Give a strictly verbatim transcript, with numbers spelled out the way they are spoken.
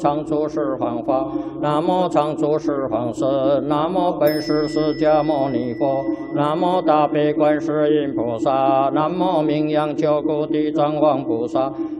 常住十方法，南无常住十方神，南无本师释迦牟尼佛，南无大悲观世音菩萨，南无名扬救苦地藏王菩萨，